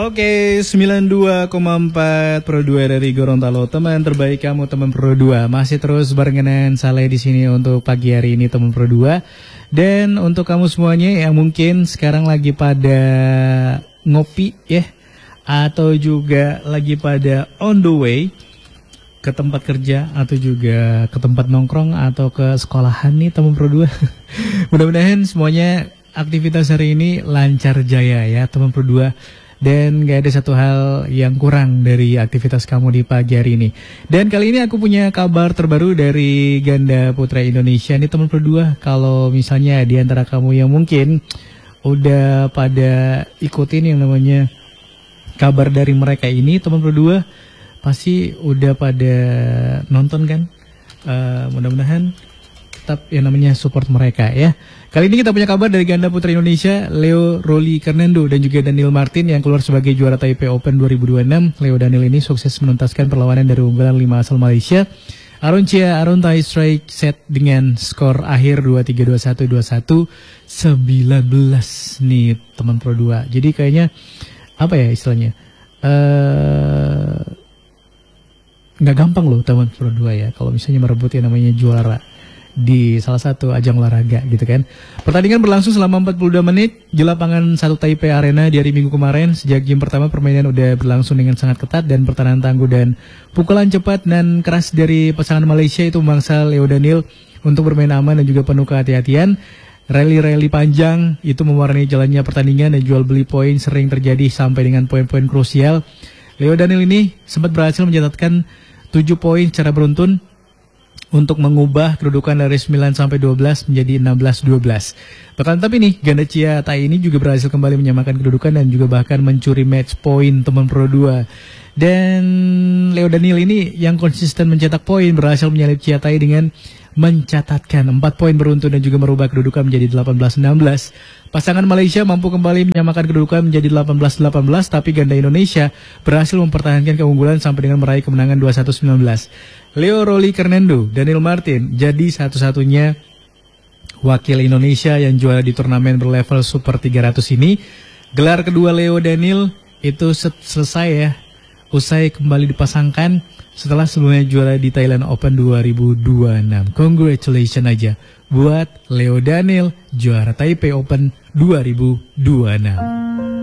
Oke, 92,4 Pro 2 dari Gorontalo. Teman terbaik kamu, teman Pro 2. Masih terus barengan Saleh di sini untuk pagi hari ini, teman Pro 2. Dan untuk kamu semuanya yang mungkin sekarang lagi pada ngopi ya, atau juga lagi pada on the way ke tempat kerja atau juga ke tempat nongkrong atau ke sekolahan nih, teman Pro 2. Mudah-mudahan semuanya aktivitas hari ini lancar jaya ya, teman Pro 2. Dan gak ada satu hal yang kurang dari aktivitas kamu di pagi hari ini. Dan kali ini aku punya kabar terbaru dari ganda putra Indonesia. Ini teman berdua, kalau misalnya di antara kamu yang mungkin udah pada ikutin yang namanya kabar dari mereka ini, teman berdua pasti udah pada nonton kan. Mudah-mudahan tetap yang namanya support mereka ya. Kali ini kita punya kabar dari ganda putra Indonesia, Leo Rolly Kernando dan juga Daniel Martin yang keluar sebagai juara Taipei Open 2026. Leo Daniel ini sukses menuntaskan perlawanan dari unggulan 5 asal Malaysia, Aruncia Aruntai straight set dengan skor akhir 2-3, 2-1, 2-1, 19 nih teman Pro 2. Jadi kayaknya apa ya istilahnya? Nggak gampang loh teman Pro 2 ya kalau misalnya merebut yang namanya juara di salah satu ajang olahraga gitu kan. Pertandingan berlangsung selama 42 menit di lapangan 1 Taipei Arena di hari Minggu kemarin. Sejak game pertama permainan udah berlangsung dengan sangat ketat dan pertahanan tangguh dan pukulan cepat dan keras dari pasangan Malaysia itu memangsa Leo Daniel untuk bermain aman dan juga penuh kehati-hatian. Rally-rally panjang itu mewarnai jalannya pertandingan dan jual beli poin sering terjadi sampai dengan poin-poin krusial. Leo Daniel ini sempat berhasil mencatatkan 7 poin secara beruntun untuk mengubah kedudukan dari 9-12 menjadi 16-12. Bahkan tapi nih, ganda Cia Tai ini juga berhasil kembali menyamakan kedudukan dan juga bahkan mencuri match point teman Pro 2. Dan Leo Daniel ini yang konsisten mencetak poin berhasil menyalip Cia Tai dengan mencatatkan 4 poin beruntun dan juga merubah kedudukan menjadi 18-16. Pasangan Malaysia mampu kembali menyamakan kedudukan menjadi 18-18, tapi ganda Indonesia berhasil mempertahankan keunggulan sampai dengan meraih kemenangan 21-19. Leo Rolly Kernando, Daniel Martin jadi satu-satunya wakil Indonesia yang juara di turnamen berlevel Super 300 ini. Gelar kedua Leo Daniel itu selesai ya, usai kembali dipasangkan setelah sebelumnya juara di Thailand Open 2026. Congratulations aja buat Leo Daniel juara Taipei Open 2026.